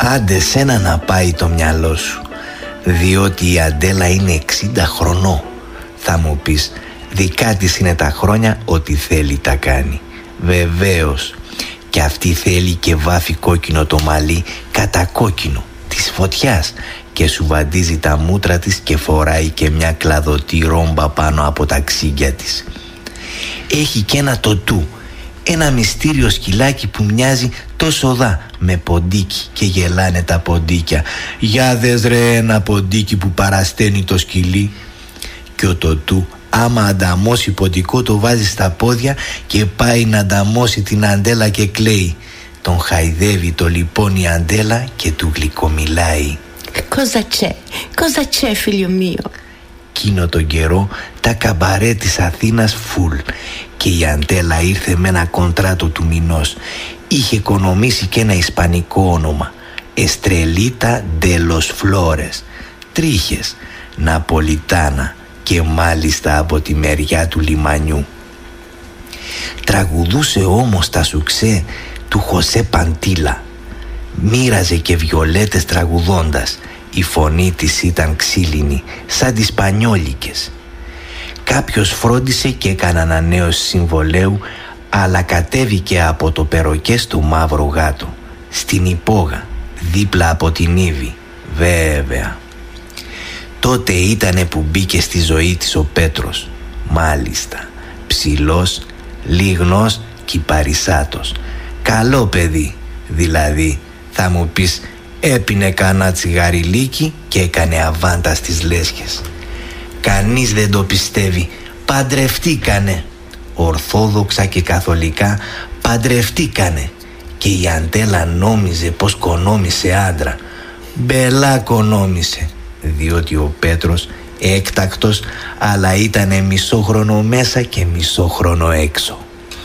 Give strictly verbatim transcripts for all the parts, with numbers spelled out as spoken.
Άντε σένα να πάει το μυαλό σου, διότι η Αντέλα είναι εξήντα χρονών. Θα μου πεις, δικά της είναι τα χρόνια, ό,τι θέλει τα κάνει. Βεβαίως. Και αυτή θέλει και βάφει κόκκινο το μαλλί κατά κόκκινο της φωτιάς και σου βαντίζει τα μούτρα της και φοράει και μια κλαδωτή ρόμπα πάνω από τα ξύγκια της. Έχει και ένα τοτού, ένα μυστήριο σκυλάκι που μοιάζει τόσο δα με ποντίκι και γελάνε τα ποντίκια. Για δες ρε ένα ποντίκι που παρασταίνει το σκυλί. Και ο τοτού άμα ανταμώσει ποντικό το βάζει στα πόδια και πάει να ανταμώσει την Αντέλα και κλαίει. Τον χαϊδεύει το λοιπόν η Αντέλα και του γλυκομιλάει. Cosa c'è? Cosa c'è figlio mio? Κείνο τον καιρό τα καμπαρέ της Αθήνας φουλ και η Αντέλα ήρθε με ένα κοντράτο του μηνός. Είχε οικονομήσει και ένα ισπανικό όνομα, Εστρελίτα ντε λος Φλόρες, τρίχες, Ναπολιτάνα, και μάλιστα από τη μεριά του λιμανιού. Τραγουδούσε όμως τα σουξέ του Χωσέ Παντήλα. Μοίραζε και βιολέτες τραγουδώντας. Η φωνή της ήταν ξύλινη σαν τις πανιόλικες. Κάποιος φρόντισε και έκανε ανανέωση συμβολέου, αλλά κατέβηκε από το περοκέ στο Μαύρο Γάτο, στην Υπόγα, δίπλα από την Ήβη, βέβαια. Τότε ήτανε που μπήκε στη ζωή της ο Πέτρος. Μάλιστα, ψηλός, λίγνος, κυπαρισάτος. Καλό παιδί, δηλαδή. Θα μου πεις, έπινε κανένα τσιγαριλίκι και έκανε αβάντα στις λέσχες. Κανείς δεν το πιστεύει. Παντρευτήκανε. Ορθόδοξα και καθολικά παντρευτήκανε. Και η Αντέλα νόμιζε πως κονόμησε άντρα. Μπελά κονόμησε, διότι ο Πέτρος έκτακτος, αλλά ήτανε μισόχρονο μέσα και μισόχρονο έξω.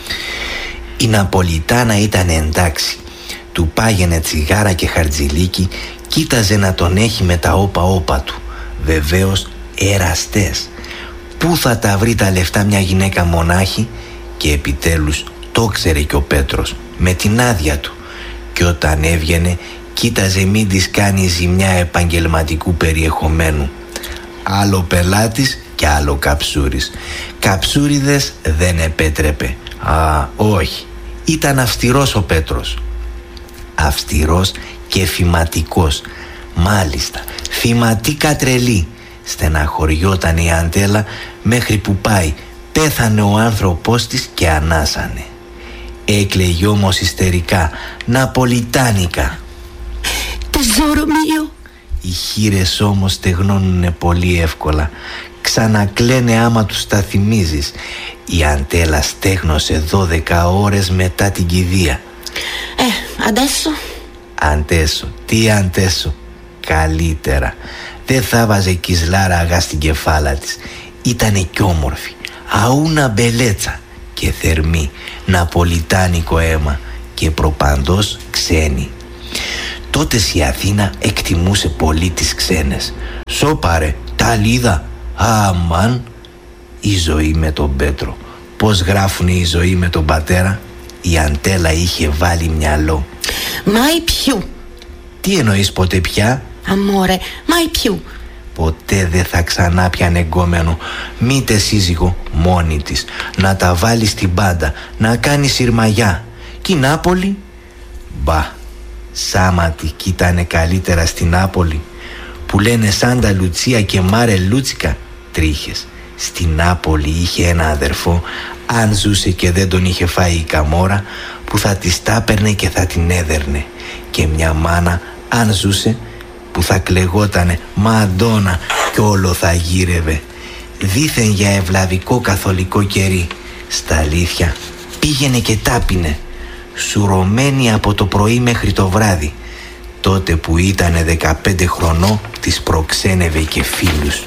Η Ναπολιτάνα ήταν εντάξει. Του πάγαινε τσιγάρα και χαρτζηλίκι, κοίταζε να τον έχει με τα όπα όπα του. Βεβαίως εραστές. Πού θα τα βρει τα λεφτά μια γυναίκα μονάχη? Και επιτέλους το ξέρε και ο Πέτρος, με την άδεια του. Και όταν έβγαινε κοίταζε μην της κάνει ζημιά επαγγελματικού περιεχομένου. Άλλο πελάτης και άλλο καψούρης. Καψούριδες δεν επέτρεπε. Α, όχι. Ήταν αυστηρός ο Πέτρος. Αυστηρός και φηματικός. Μάλιστα, φηματίκα τρελή. Στεναχωριόταν η Αντέλα μέχρι που πάει. Πέθανε ο άνθρωπός της και ανάσανε. Έκλαιγε όμως ιστερικά, ναπολιτάνικα. Τεζόρο μείο. Οι χήρες όμως στεγνώνουνε πολύ εύκολα. Ξανακλαίνε άμα τους τα θυμίζεις. Η Αντέλα στέγνωσε δώδεκα ώρες μετά την κηδεία. Ε, αντέσω. Αντέσω, τι αντέσω? Καλύτερα. Δεν θα βάζε κισλάρα αγά στην κεφάλα της. Ήτανε κι όμορφη. Αούνα μπελέτσα και θερμή. Ναπολιτάνικο αίμα και προπαντός ξένη. Τότε η Αθήνα εκτιμούσε πολύ τις ξένες. Σώπαρε, τα λίδα. Αμάν. Η ζωή με τον Πέτρο. Πώς γράφουνε η ζωή με τον πατέρα? Η Αντέλα είχε βάλει μυαλό. Μάι πιού. Τι εννοείς ποτέ πια? Αμόρε, μάι πιού. Ποτέ δεν θα ξανά πιανε εγκόμενο, μήτε σύζυγο, μόνη της. Να τα βάλει στην πάντα, να κάνει σιρμαγιά. Κι η Νάπολη? Μπα, σάματι κι ήτανε καλύτερα στην Νάπολη. Που λένε Σάντα Λουτσία και Μάρε Λούτσικα, τρίχες. Στην Νάπολη είχε ένα αδερφό, αν ζούσε και δεν τον είχε φάει η καμόρα, που θα της τάπαιρνε και θα την έδερνε. Και μια μάνα, αν ζούσε, που θα κλεγότανε Μαντόνα κι όλο θα γύρευε. Δήθεν για ευλαβικό καθολικό κερί. Στα αλήθεια πήγαινε και τάπινε, σουρωμένη από το πρωί μέχρι το βράδυ. Τότε που ήτανε δεκαπέντε χρονών της προξένευε και φίλους.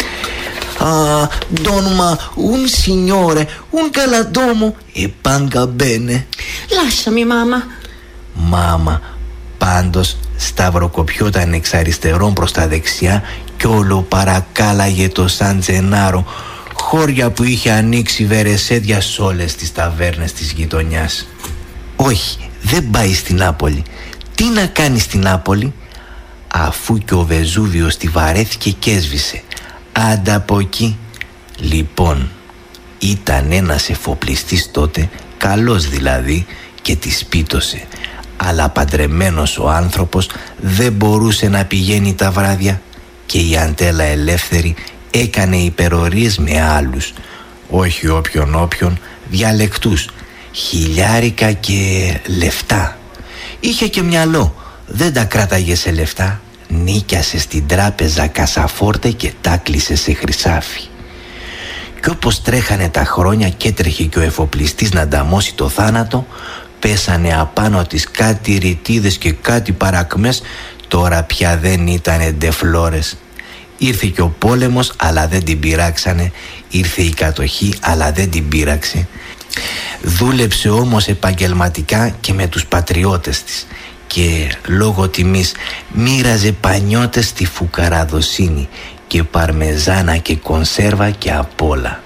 «Α, ντόνουμα, un signore, un galantuomo e panga bene». Lasciami, mamma. Μάμα. Πάντως σταυροκοπιόταν εξ αριστερών προς τα δεξιά κι όλο παρακάλαγε το Σαν Τζενάρο, χώρια που είχε ανοίξει βερεσέδια σ' όλες τις ταβέρνες της γειτονιάς. Όχι, δεν πάει στην Νάπολη. Τι να κάνει στην Νάπολη, αφού και ο Βεζούβιος τη βαρέθηκε και έσβησε. Άντα από εκεί. Λοιπόν, ήταν ένας εφοπλιστής τότε, καλός δηλαδή, και τη σπίτωσε. Αλλά παντρεμένος ο άνθρωπος δεν μπορούσε να πηγαίνει τα βράδια και η Αντέλα ελεύθερη έκανε υπερορίες με άλλους, όχι όποιον όποιον, διαλεκτούς, χιλιάρικα και λεφτά. Είχε και μυαλό, δεν τα κράταγε σε λεφτά, νίκιασε στην τράπεζα κασαφόρτε και τα κλείσε σε χρυσάφι. Κι όπως τρέχανε τα χρόνια και έτρεχε και ο εφοπλιστής να ανταμώσει το θάνατο, πέσανε απάνω της κάτι ρητίδες και κάτι παρακμές. Τώρα πια δεν ήτανε ντεφλόρες. Ήρθε και ο πόλεμος, αλλά δεν την πειράξανε. Ήρθε η κατοχή, αλλά δεν την πείραξε. Δούλεψε όμως επαγγελματικά και με τους πατριώτες της και λόγω τιμής μοίραζε πανιώτες στη φουκαραδοσύνη και παρμεζάνα και κονσέρβα και απ' όλα.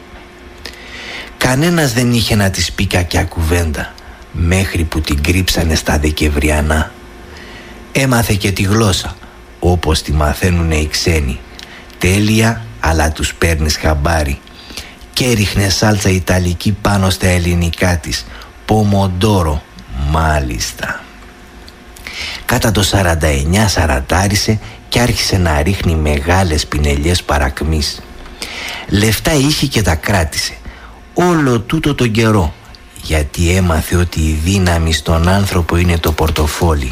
Κανένας δεν είχε να της πει κακιά κουβέντα, μέχρι που την κρύψανε στα Δεκεμβριανά. Έμαθε και τη γλώσσα, όπως τη μαθαίνουνε οι ξένοι. Τέλεια, αλλά τους παίρνεις χαμπάρι. Και ρίχνε σάλτσα ιταλική πάνω στα ελληνικά της. Πομοντόρο, μάλιστα. Κάτα το σαράντα εννιά σαραντάρισε και άρχισε να ρίχνει μεγάλες πινελιές παρακμής. Λεφτά είχε και τα κράτησε. Όλο τούτο τον καιρό, γιατί έμαθε ότι η δύναμη στον άνθρωπο είναι το πορτοφόλι.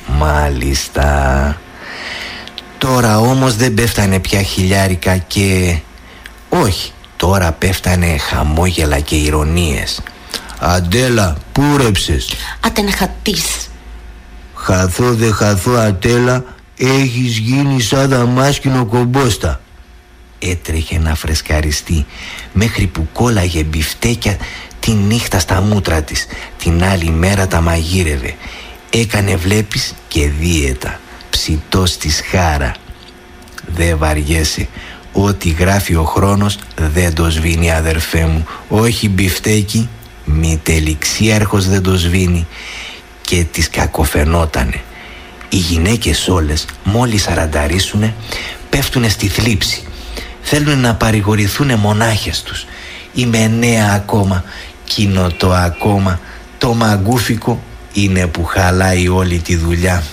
Μάλιστα. Τώρα όμως δεν πέφτανε πια χιλιάρικα και... όχι, τώρα πέφτανε χαμόγελα και ηρωνίες. Αντέλα, πού ρέψες? Άτε να χατείς. Χαθώ δε χαθώ Αντέλα, έχεις γίνει σαν δαμάσκηνο κομπόστα. Έτρεχε να φρεσκαριστεί, μέχρι που κόλλαγε μπιφτέκια τη νύχτα στα μούτρα της. Την άλλη μέρα τα μαγείρευε. Έκανε βλέπεις και δίαιτα. Ψητός της χάρα. Δε βαριέσαι. Ό,τι γράφει ο χρόνος δεν το σβήνει, αδερφέ μου. Όχι μπιφτέκι, μη τελειξίαρχος δεν το σβήνει. Και τις κακοφαινότανε. Οι γυναίκες όλες μόλις σαρανταρίσουνε πέφτουνε στη θλίψη. Θέλουν να παρηγορηθούνε μονάχες τους. Είμαι νέα ακόμα, κοινό το ακόμα. Το μαγκούφικο είναι που χαλάει όλη τη δουλειά.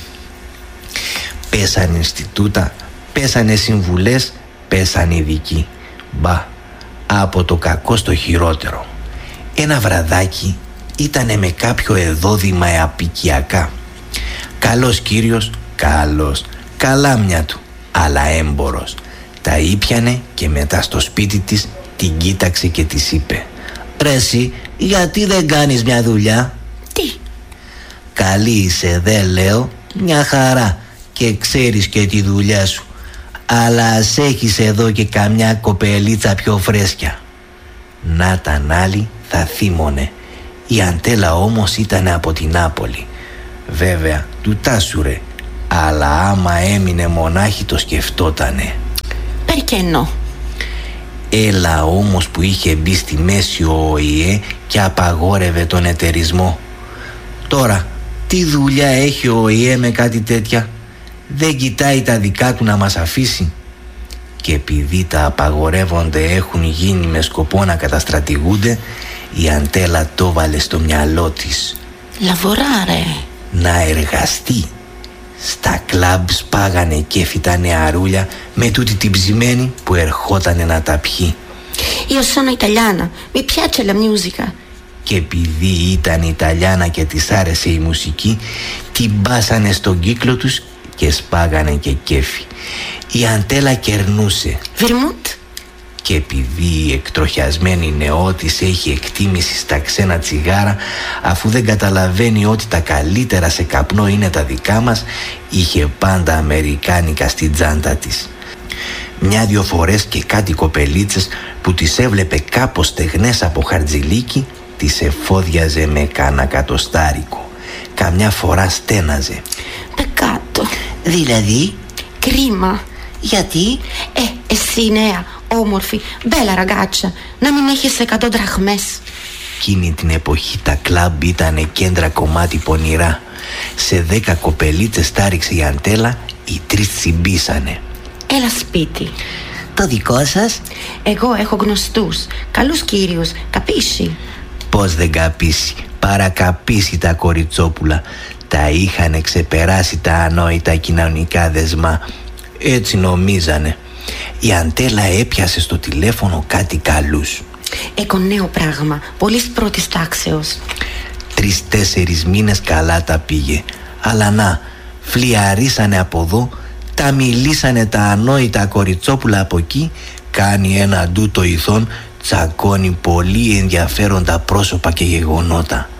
Πέσανε Ινστιτούτα, πέσανε συμβουλές, πέσανε ειδικοί. Μπα, από το κακό στο χειρότερο. Ένα βραδάκι ήτανε με κάποιο εδόδημα απικιακά. Καλός κύριος, καλός, καλάμια του, αλλά έμπορος. Τα ήπιανε και μετά στο σπίτι της την κοίταξε και της είπε: «Ρε εσύ, γιατί δεν κάνεις μια δουλειά?» «Τι?» «Καλή είσαι δε λέω, μια χαρά και ξέρεις και τη δουλειά σου. Αλλά ας έχεις εδώ και καμιά κοπελίτσα πιο φρέσκια». Να ταν άλλη θα θύμωνε. Η Αντέλα όμως ήταν από την Νάπολη. Βέβαια του τάσουρε, αλλά άμα έμεινε μονάχη το σκεφτότανε. Περκενό. Έλα όμως που είχε μπει στη μέση ο ΟΗΕ και απαγόρευε τον εταιρισμό. Τώρα τι δουλειά έχει ο ΟΗΕ με κάτι τέτοια? Δεν κοιτάει τα δικά του να μας αφήσει? Και επειδή τα απαγορεύονται έχουν γίνει με σκοπό να καταστρατηγούνται, η Αντέλα το βάλε στο μυαλό της. Λαβοράρε. Να εργαστεί. Στα κλαμπ σπάγανε κέφι τα νεαρούλια με τούτη την ψημένη που ερχότανε να τα πιει. Io sono italiana, mi piace la musica. Και επειδή ήταν Ιταλιάνα και της άρεσε η μουσική, την μπάσανε στον κύκλο τους και σπάγανε και κέφι. Η Αντέλα κερνούσε. Βερμούτ. Και επειδή η εκτροχιασμένη νεότης έχει εκτίμηση στα ξένα τσιγάρα, αφού δεν καταλαβαίνει ότι τα καλύτερα σε καπνό είναι τα δικά μας, είχε πάντα αμερικάνικα στην τσάντα της. Μια-δυο φορές και κάτι κοπελίτσες που τις έβλεπε κάπως στεγνές από χαρτζηλίκι, τις εφόδιαζε με κάνα κατοστάρικο. Καμιά φορά στέναζε. Πεκάτο. Δηλαδή? Κρίμα. Γιατί? Ε, εσύ νέα, όμορφη, μπέλα ραγκάτσα, να μην έχεις εκατό δραχμές. Εκείνη την εποχή τα κλαμπ ήτανε κέντρα κομμάτι πονηρά. Σε δέκα κοπελίτσες τάριξε η Αντέλα, οι τρεις τσιμπήσανε. Έλα σπίτι. Το δικό σας? Εγώ έχω γνωστούς, καλούς κύριους, καπίσι. Πώς δεν καπίσει, παρακαπίσει τα κοριτσόπουλα. Τα είχανε ξεπεράσει τα ανόητα κοινωνικά δεσμά. Έτσι νομίζανε. Η Αντέλα έπιασε στο τηλέφωνο κάτι καλούς. Έχω νέο πράγμα, πολύς πρώτης τάξεως. Τρεις-τέσσερις μήνες καλά τα πήγε. Αλλά να, φλιαρίσανε από εδώ, τα μιλήσανε τα ανόητα κοριτσόπουλα από εκεί. Κάνει ένα ντούτο ηθών, τσακώνει πολύ ενδιαφέροντα πρόσωπα και γεγονότα.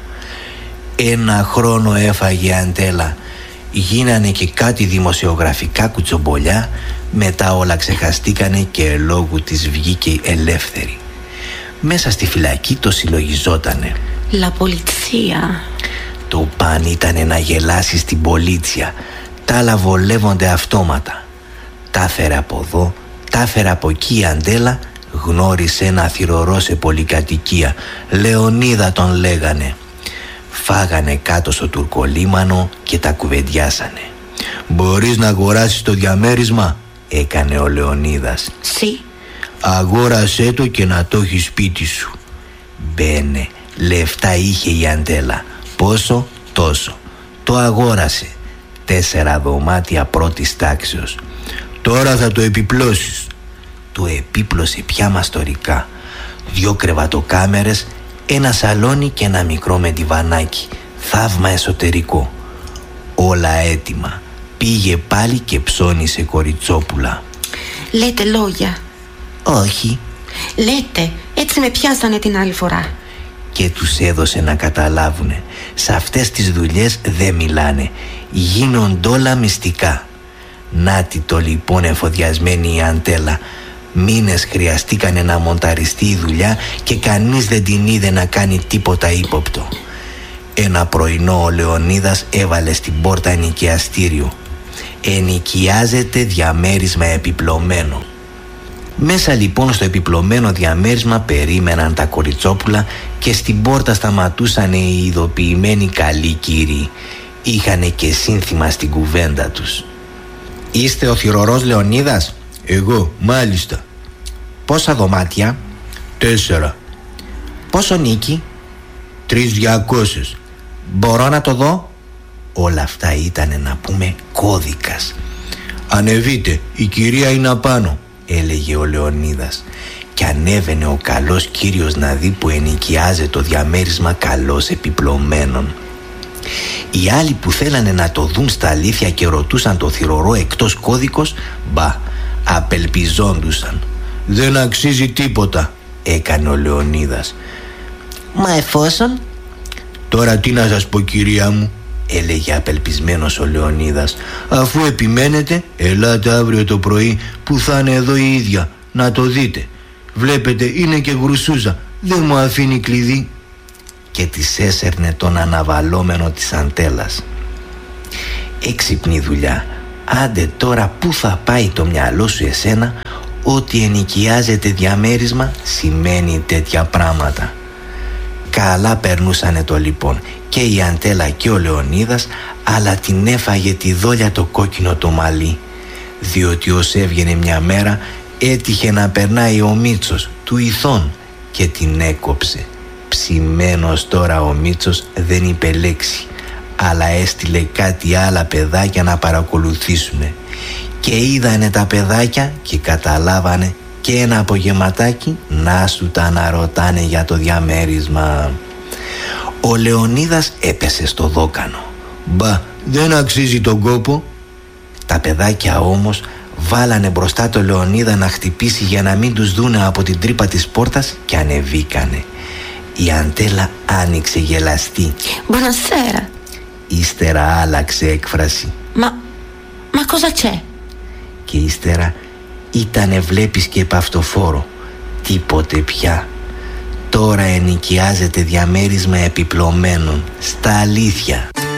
Ένα χρόνο έφαγε η Αντέλα. Γίνανε και κάτι δημοσιογραφικά κουτσομπολιά. Μετά όλα ξεχαστήκανε και λόγου της βγήκε ελεύθερη. Μέσα στη φυλακή το συλλογιζότανε. Λα πολιτσία. Το παν ήτανε να γελάσει στην πολίτσια. Τα άλλα βολεύονται αυτόματα. Τα φέρε από εδώ, τα φέρε από εκεί η Αντέλα. Γνώρισε ένα θυρωρό σε πολυκατοικία. Λεωνίδα τον λέγανε. Φάγανε κάτω στο τουρκολίμανο και τα κουβεντιάσανε. «Μπορείς να αγοράσεις το διαμέρισμα?» έκανε ο Λεωνίδας. Σι. «Αγόρασέ το και να το έχεις σπίτι σου». Μπαίνε, λεφτά είχε η Αντέλα. Πόσο? Τόσο. Το αγόρασε. Τέσσερα δωμάτια πρώτης τάξεως. «Τώρα θα το επιπλώσεις». Το επίπλωσε πια μαστορικά. Δυο κρεβατοκάμερες, ένα σαλόνι και ένα μικρό με διβανάκι. Θαύμα εσωτερικό. Όλα έτοιμα. Πήγε πάλι και ψώνισε κοριτσόπουλα. Λέτε λόγια. Όχι. Λέτε, έτσι με πιάσανε την άλλη φορά. Και τους έδωσε να καταλάβουνε. Σε αυτές τις δουλειές δεν μιλάνε. Γίνονται όλα μυστικά. Νάτι το λοιπόν εφοδιασμένη η Αντέλα. Μήνες χρειαστήκανε να μονταριστεί η δουλειά και κανείς δεν την είδε να κάνει τίποτα ύποπτο. Ένα πρωινό ο Λεωνίδας έβαλε στην πόρτα ενοικιαστήριο. Ενοικιάζεται διαμέρισμα επιπλωμένο. Μέσα λοιπόν στο επιπλωμένο διαμέρισμα περίμεναν τα κοριτσόπουλα και στην πόρτα σταματούσαν οι ειδοποιημένοι καλοί κύριοι. Είχανε και σύνθημα στην κουβέντα τους. «Είστε ο θυρωρός Λεωνίδας?» «Εγώ, μάλιστα». «Πόσα δωμάτια?» «Τέσσερα». «Πόσο νίκη?» «Τρεις διακόσες». «Μπορώ να το δω?» Όλα αυτά ήτανε να πούμε κώδικας. «Ανεβείτε, η κυρία είναι απάνω», έλεγε ο Λεωνίδας. Και ανέβαινε ο καλός κύριος να δει που ενοικιάζε το διαμέρισμα καλώς επιπλωμένων. Οι άλλοι που θέλανε να το δουν στα αλήθεια και ρωτούσαν το θυρωρό εκτός κώδικος, μπα, απελπιζόντουσαν. «Δεν αξίζει τίποτα», έκανε ο Λεωνίδας. «Μα εφόσον?» «Τώρα τι να σας πω, κυρία μου», έλεγε απελπισμένος ο Λεωνίδας. «Αφού επιμένετε, ελάτε αύριο το πρωί που θα είναι εδώ η ίδια, να το δείτε. Βλέπετε, είναι και γρουσούζα, δεν μου αφήνει κλειδί». Και της έσερνε τον αναβαλόμενο της Αντέλας. «Έξυπνη δουλειά. Άντε τώρα πού θα πάει το μυαλό σου εσένα? Ότι ενοικιάζεται διαμέρισμα σημαίνει τέτοια πράγματα». Καλά περνούσανε το λοιπόν και η Αντέλα και ο Λεωνίδας, αλλά την έφαγε τη δόλια το κόκκινο το μαλλί. Διότι ως έβγαινε μια μέρα έτυχε να περνάει ο Μίτσος του ηθών και την έκοψε. Ψημένος τώρα ο Μίτσος δεν είπε λέξη, αλλά έστειλε κάτι άλλα παιδάκια να παρακολουθήσουνε. Και είδανε τα παιδάκια και καταλάβανε και ένα απογευματάκι να σου τα αναρωτάνε για το διαμέρισμα. Ο Λεωνίδας έπεσε στο δόκανο. «Μπα, δεν αξίζει τον κόπο». Τα παιδάκια όμως βάλανε μπροστά το Λεωνίδα να χτυπήσει για να μην τους δούνε από την τρύπα της πόρτας και ανεβήκανε. Η Αντέλα άνοιξε γελαστή. «Buonasera». Ύστερα άλλαξε έκφραση. «Μα, μα cosa c'è?» Και ύστερα ήτανε βλέπεις και επαυτοφόρο. Τίποτε πια. Τώρα ενοικιάζεται διαμέρισμα επιπλωμένων. Στα αλήθεια.